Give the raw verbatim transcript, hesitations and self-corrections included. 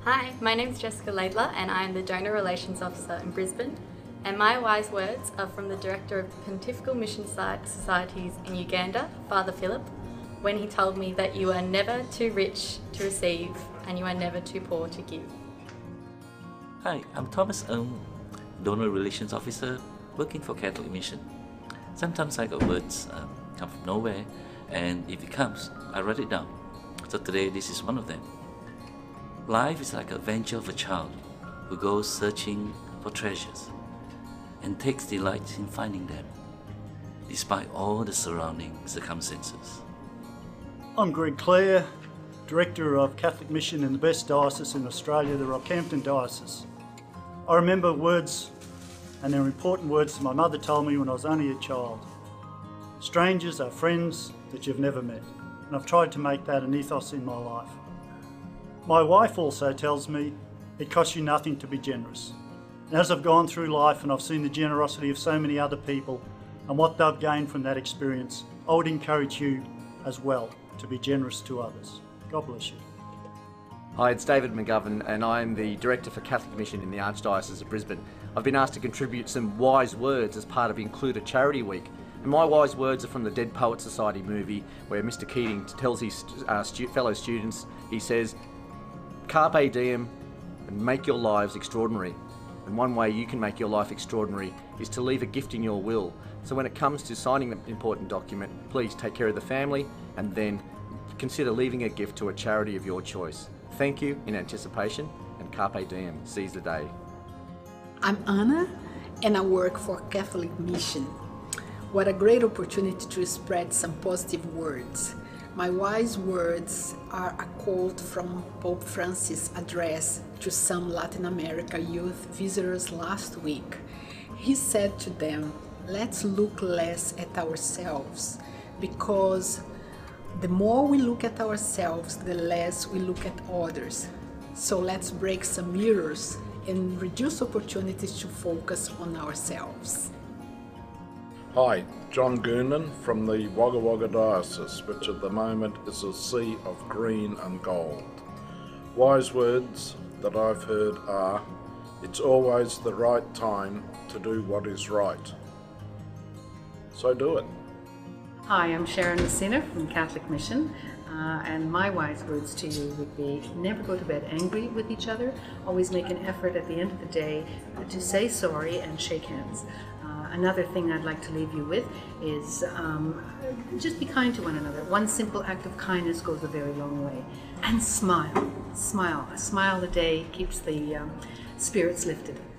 Hi, my name is Jessica Laidler and I am the Donor Relations Officer in Brisbane, and my wise words are from the Director of Pontifical Mission Societies in Uganda, Father Philip, when he told me that you are never too rich to receive and you are never too poor to give. Hi, I'm Thomas Ng, Donor Relations Officer working for Catholic Mission. Sometimes I got words um, come from nowhere, and if it comes, I write it down. So today this is one of them. Life is like a venture of a child who goes searching for treasures and takes delight in finding them, despite all the surrounding circumstances. I'm Greg Clare, Director of Catholic Mission in the best diocese in Australia, the Rockhampton Diocese. I remember words, and they're important words my mother told me when I was only a child. Strangers are friends that you've never met, and I've tried to make that an ethos in my life. My wife also tells me it costs you nothing to be generous. And as I've gone through life and I've seen the generosity of so many other people and what they've gained from that experience, I would encourage you as well to be generous to others. God bless you. Hi, it's David McGovern and I'm the Director for Catholic Mission in the Archdiocese of Brisbane. I've been asked to contribute some wise words as part of Include a Charity Week. And my wise words are from the Dead Poets Society movie, where Mister Keating tells his uh, stu fellow students, he says, "Carpe diem and make your lives extraordinary." And one way you can make your life extraordinary is to leave a gift in your will. So when it comes to signing the important document, please take care of the family and then consider leaving a gift to a charity of your choice. Thank you in anticipation, and Carpe diem, seize the day. I'm Anna and I work for Catholic Mission. What a great opportunity to spread some positive words. My wise words are a quote from Pope Francis' address to some Latin America youth visitors last week. He said to them, let's look less at ourselves, because the more we look at ourselves, the less we look at others. So let's break some mirrors and reduce opportunities to focus on ourselves. Hi, John Goonan from the Wagga Wagga Diocese, which at the moment is a sea of green and gold. Wise words that I've heard are, it's always the right time to do what is right. So do it. Hi, I'm Sharon Messina from Catholic Mission, uh, and my wise words to you would be never go to bed angry with each other. Always make an effort at the end of the day to say sorry and shake hands. Uh, another thing I'd like to leave you with is um, just be kind to one another. One simple act of kindness goes a very long way. And smile. Smile. A smile a day keeps the um, spirits lifted.